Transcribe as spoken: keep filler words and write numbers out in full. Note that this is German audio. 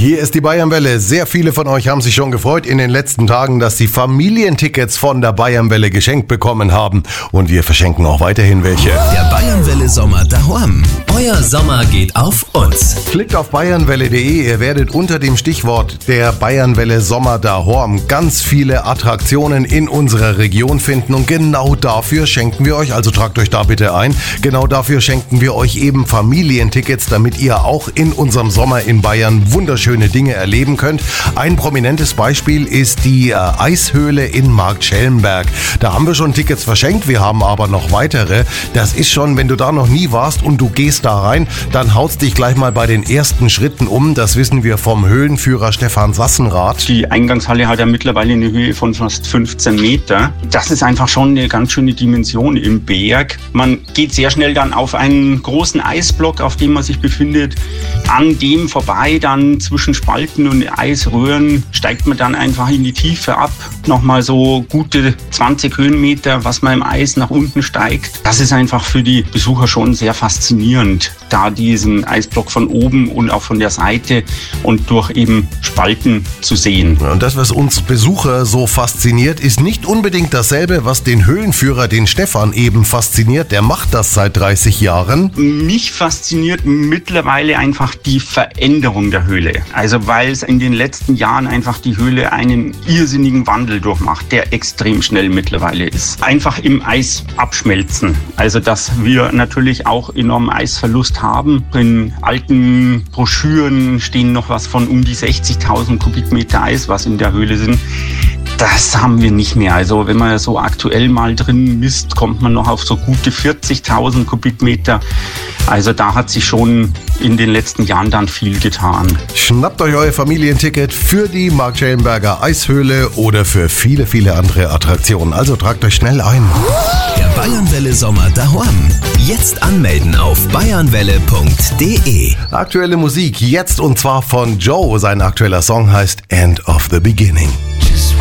Hier ist die Bayernwelle. Sehr viele von euch haben sich schon gefreut in den letzten Tagen, dass sie Familientickets von der Bayernwelle geschenkt bekommen haben. Und wir verschenken auch weiterhin welche. Der Bayernwelle Sommer daheim. Euer Sommer geht auf uns. Klickt auf bayernwelle punkt de. Ihr werdet unter dem Stichwort der Bayernwelle Sommer daheim ganz viele Attraktionen in unserer Region finden. Und genau dafür schenken wir euch, also tragt euch da bitte ein, genau dafür schenken wir euch eben Familientickets, damit ihr auch in unserem Sommer in Bayern wunderschöne Dinge erleben könnt. Ein prominentes Beispiel ist die äh, Eishöhle in Marktschellenberg. Da haben wir schon Tickets verschenkt, wir haben aber noch weitere. Das ist schon, wenn du da noch nie warst und du gehst da rein, dann haust dich gleich mal bei den ersten Schritten um. Das wissen wir vom Höhlenführer Stefan Sassenrath. Die Eingangshalle hat ja mittlerweile eine Höhe von fast fünfzehn Meter. Das ist einfach schon eine ganz schöne Dimension im Berg. Man geht sehr schnell dann auf einen großen Eisblock, auf dem man sich befindet. An dem vorbei dann zwischen Spalten und Eisröhren steigt man dann einfach in die Tiefe ab. Nochmal so gute zwanzig Höhenmeter, was man im Eis nach unten steigt. Das ist einfach für die Besucher schon sehr faszinierend, da diesen Eisblock von oben und auch von der Seite und durch eben Spalten zu sehen. Und das, was uns Besucher so fasziniert, ist nicht unbedingt dasselbe, was den Höhlenführer, den Stefan, eben fasziniert. Der macht das seit dreißig Jahren. Mich fasziniert mittlerweile einfach die Veränderung der Höhle. Also weil es in den letzten Jahren einfach die Höhle einen irrsinnigen Wandel durchmacht, der extrem schnell mittlerweile ist. Einfach im Eis abschmelzen. Also dass wir natürlich auch enormen Eisverlust haben. In alten Broschüren stehen noch was von um die sechzigtausend Kubikmeter Eis, was in der Höhle sind. Das haben wir nicht mehr. Also wenn man so aktuell mal drin misst, kommt man noch auf so gute vierzigtausend Kubikmeter. Also da hat sich schon in den letzten Jahren dann viel getan. Schnappt euch euer Familienticket für die Marktschellenberger Eishöhle oder für viele, viele andere Attraktionen. Also tragt euch schnell ein. Der Bayernwelle Sommer daheim. Jetzt anmelden auf bayernwelle punkt de. Aktuelle Musik jetzt und zwar von Joe. Sein aktueller Song heißt End of the Beginning. Just